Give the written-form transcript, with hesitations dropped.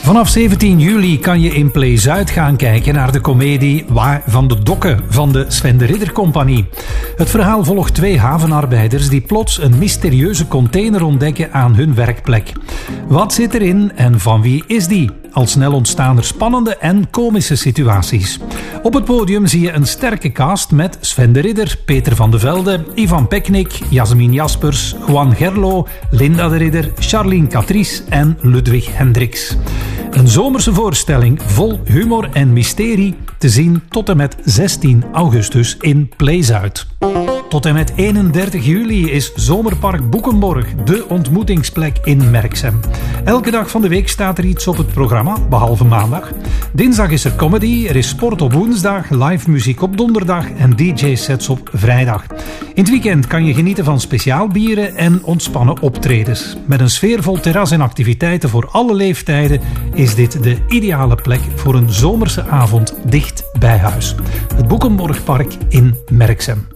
Vanaf 17 juli kan je in Play Zuid gaan kijken naar de komedie Waar van de Dokken van de Sven de Ridder Compagnie. Het verhaal volgt 2 havenarbeiders die plots een mysterieuze container ontdekken aan hun werkplek. Wat zit erin en van wie is die? Al snel ontstaan er spannende en komische situaties. Op het podium zie je een sterke cast met Sven de Ridder, Peter van de Velde, Ivan Peknik, Jasmin Jaspers, Juan Gerlo, Linda de Ridder, Charlene Catrice en Ludwig Hendricks. Een zomerse voorstelling vol humor en mysterie te zien tot en met 16 augustus in Play Zuid. Tot en met 31 juli is Zomerpark Boekenborg de ontmoetingsplek in Merksem. Elke dag van de week staat er iets op het programma, behalve maandag. Dinsdag is er comedy, er is sport op woensdag, live muziek op donderdag en DJ-sets op vrijdag. In het weekend kan je genieten van speciaalbieren en ontspannen optredens. Met een sfeervol terras en activiteiten voor alle leeftijden is dit de ideale plek voor een zomerse avond dicht bij huis. Het Boekenborgpark in Merksem.